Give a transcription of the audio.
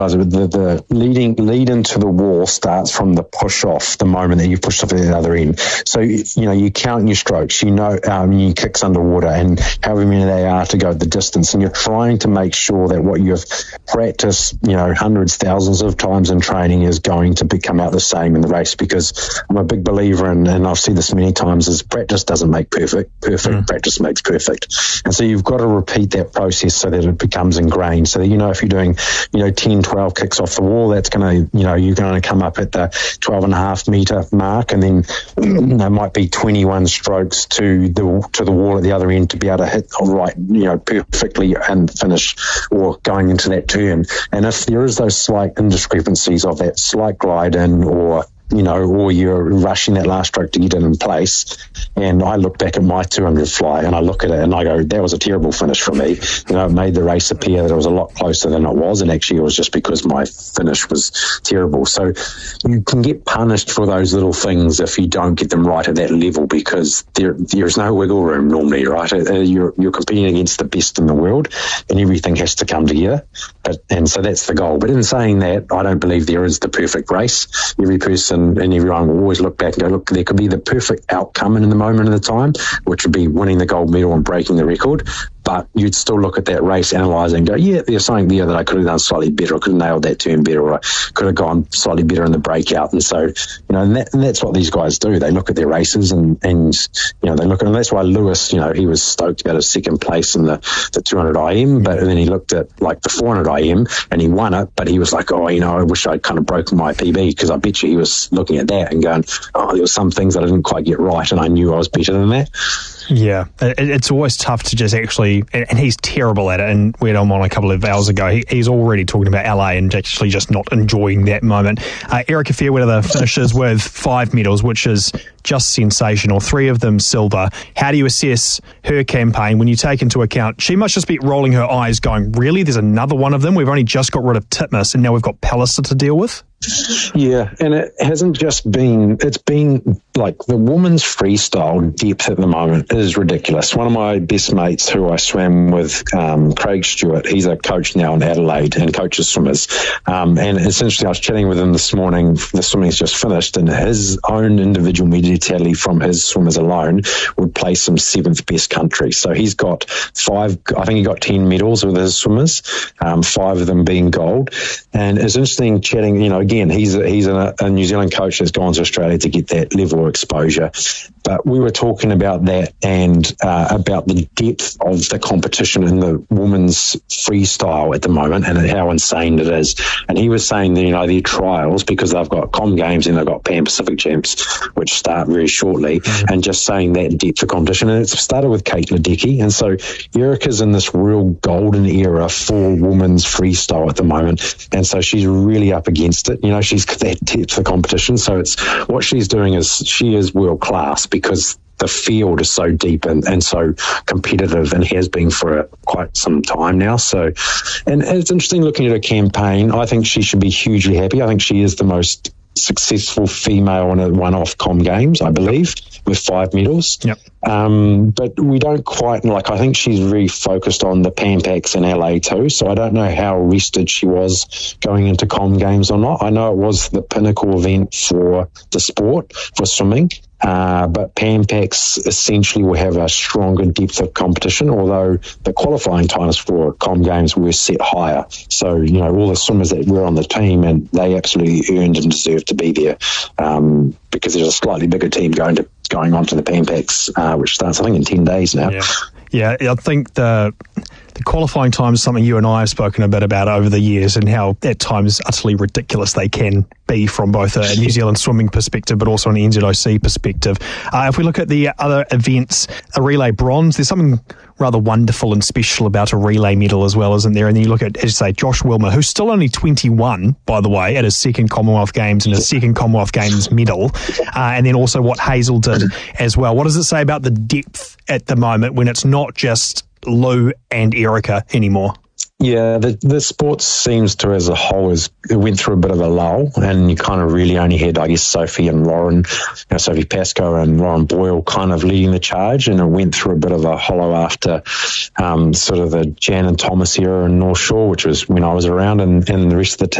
the lead into the wall starts from the push off, the moment that you push off at the other end. So, you count your strokes, your kicks underwater and however many they are to go the distance. And you're trying to make sure that what you've practiced, hundreds, thousands of times in training is going to come out the same in the race, because I'm a big believer in, and I've said this many times, is practice doesn't make perfect. Practice makes perfect. And so you've got to repeat that process so that it becomes ingrained. So that, if you're doing, 10, 12 kicks off the wall, that's going to, you're going to come up at the 12.5 metre mark, and then there might be 21 strokes to the wall at the other end to be able to hit right, perfectly and finish, or going into that turn. And if there is those slight indiscrepancies of that slight glide in, or you're rushing that last stroke to get it in place. And I look back at my 200 fly and I look at it and I go, that was a terrible finish for me. It made the race appear that it was a lot closer than it was. And actually it was just because my finish was terrible. So you can get punished for those little things if you don't get them right at that level, because there's no wiggle room normally, right? You're competing against the best in the world and everything has to come together. And so that's the goal. But in saying that, I don't believe there is the perfect race. Every person and everyone will always look back and go, look, there could be the perfect outcome in the moment of the time, which would be winning the gold medal and breaking the record. But you'd still look at that race, analyse and go, yeah, there's something there that I could have done slightly better, I could have nailed that turn better, or I could have gone slightly better in the breakout. And so, and that's what these guys do. They look at their races and they look at, and that's why Lewis, he was stoked about his second place in the 200 IM, but then he looked at like the 400 IM and he won it, but he was like, I wish I'd kind of broken my PB, because I bet you he was looking at that and going, there were some things that I didn't quite get right and I knew I was better than that. Yeah, it's always tough to just actually, and he's terrible at it, and we had him on a couple of hours ago, he's already talking about LA and actually just not enjoying that moment. Erica Fairweather finishes with 5 medals, which is just sensational, 3 of them silver. How do you assess her campaign when you take into account, she must just be rolling her eyes going, really, there's another one of them? We've only just got rid of Titmus and now we've got Pallister to deal with? Yeah, and it hasn't just been, it's been like the women's freestyle depth at the moment is ridiculous. One of my best mates who I swam with, Craig Stewart, he's a coach now in Adelaide and coaches swimmers. And essentially I was chatting with him this morning, the swimming's just finished, and his own individual media tally from his swimmers alone would place him 7th best country. So he's got 5, I think he got 10 medals with his swimmers, 5 of them being gold. And it's interesting chatting, again, he's a New Zealand coach that's gone to Australia to get that level of exposure. But we were talking about that and about the depth of the competition in the women's freestyle at the moment and how insane it is. And he was saying that, their trials, because they've got Com Games and they've got Pan Pacific Champs, which start very shortly, and just saying that depth of competition. And it's started with Kate Ledecky. And so Erica's in this real golden era for women's freestyle at the moment. And so she's really up against it. She's got that depth of competition. So it's what she's doing is she is world class, because the field is so deep and so competitive and has been for quite some time now. So, and it's interesting looking at her campaign. I think she should be hugely happy. I think she is the most successful female in a one-off Com Games, I believe, with 5 medals. Yep. But we don't quite, I think she's very focused on the Pan Pacs in LA too, so I don't know how rested she was going into Com Games or not. I know it was the pinnacle event for the sport, for swimming, but Pan Pacs essentially will have a stronger depth of competition, although the qualifying times for Com Games were set higher. So, all the swimmers that were on the team, and they absolutely earned and deserved to be there, because there's a slightly bigger team going on to the Pan Pacs, which starts, I think, in 10 days now. Yeah, I think the qualifying time is something you and I have spoken a bit about over the years, and how at times utterly ridiculous they can be from both a New Zealand swimming perspective but also an NZOC perspective. If we look at the other events, a relay bronze, there's something rather wonderful and special about a relay medal as well, isn't there? And then you look at, as you say, Josh Wilmer, who's still only 21, by the way, at his second Commonwealth Games and his second Commonwealth Games medal, and then also what Hazel did as well. What does it say about the depth at the moment when it's not just Lou and Erica anymore? Yeah, the sport seems to, as a whole, it went through a bit of a lull, and you kind of really only had, I guess, Sophie and Lauren, Sophie Pascoe and Lauren Boyle kind of leading the charge, and it went through a bit of a hollow after sort of the Jan and Thomas era in North Shore, which was when I was around, and the rest of the